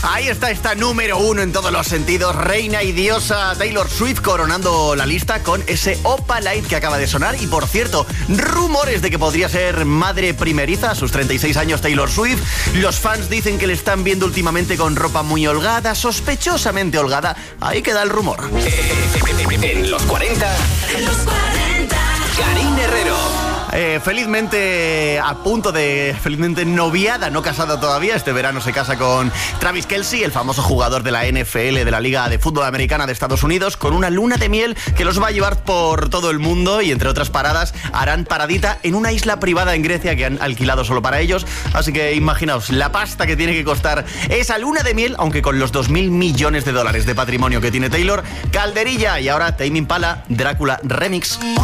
Ahí está esta número 1 en todos los sentidos, reina y diosa Taylor Swift coronando la lista con ese Opalite que acaba de sonar. Y por cierto, rumores de que podría ser madre primeriza a sus 36 años Taylor Swift. Los fans dicen que le están viendo últimamente con ropa muy holgada, sospechosamente holgada. Ahí queda el rumor. En los 40, Karine Herrero. Felizmente noviada, no casada todavía. Este verano se casa con Travis Kelce, el famoso jugador de la NFL, de la Liga de Fútbol Americana de Estados Unidos, con una luna de miel que los va a llevar por todo el mundo y entre otras paradas harán paradita en una isla privada en Grecia que han alquilado solo para ellos. Así que imaginaos la pasta que tiene que costar esa luna de miel, aunque con los 2.000 millones de dólares de patrimonio que tiene Taylor, calderilla. Y ahora Tame Impala, Drácula Remix.